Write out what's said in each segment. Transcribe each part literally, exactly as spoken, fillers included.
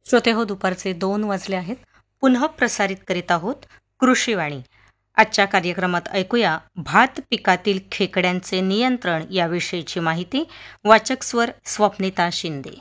श्रोते हो, दुपारचे दोन वाजले आहेत. पुन्हा प्रसारित करीत आहोत कृषीवाणी. आजच्या कार्यक्रमात ऐकूया भात पिकातील खेकड्यांचे नियंत्रण याविषयीची माहिती. वाचक स्वर स्वप्निता शिंदे.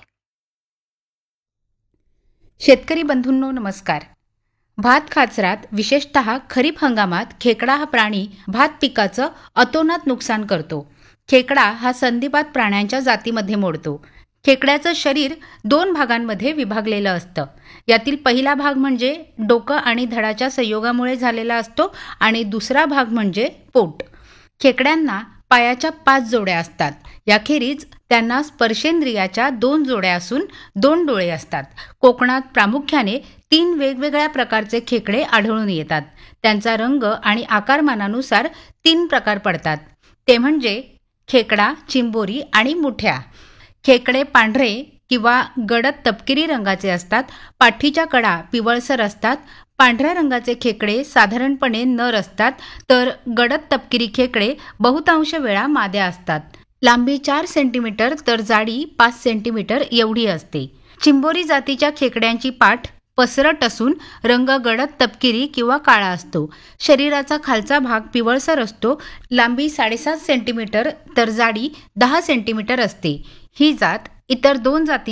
शेतकरी बंधूंनो नमस्कार. भात खाचरात विशेषतः खरीप हंगामात खेकडा हा प्राणी भात पिकाचं अतोनात नुकसान करतो. खेकडा हा संधिपात प्राण्यांच्या जातीमध्ये मोडतो. खेकड्याचं शरीर दोन भागांमध्ये विभागलेलं असतं. यातील पहिला भाग म्हणजे डोकं आणि धडाच्या संयोगामुळे झालेला असतो आणि दुसरा भाग म्हणजे पोट. खेकड्यांना पायाच्या पाच जोड्या असतात. याखेरीज त्यांना स्पर्शेंद्रियाच्या दोन जोड्या असून दोन डोळे असतात. कोकणात प्रामुख्याने तीन वेगवेगळ्या प्रकारचे खेकडे आढळून येतात. त्यांचा रंग आणि आकारमानानुसार तीन प्रकार पडतात. ते म्हणजे खेकडा, चिंबोरी आणि मुठ्या. खेकडे पांढरे किंवा गडद तपकिरी रंगाचे असतात. पाठीच्या कडा पिवळसर असतात. पांढऱ्या रंगाचे खेकडे साधारणपणे नर असतात, तर गडद तपकिरी खेकडे बहुतांश वेळा माद्या असतात. लांबी चार सेंटीमीटर तर जाडी पाच सेंटीमीटर एवढी असते. चिंबोरी जातीच्या खेकड्यांची पाठ पसरट असून रंग गडद तपकिरी किंवा काळा असतो. शरीराचा खालचा भाग पिवळसर असतो. लांबी साडेसात सेंटीमीटर तर जाडी दहा सेंटीमीटर असते. ही जात इतर दोन जाती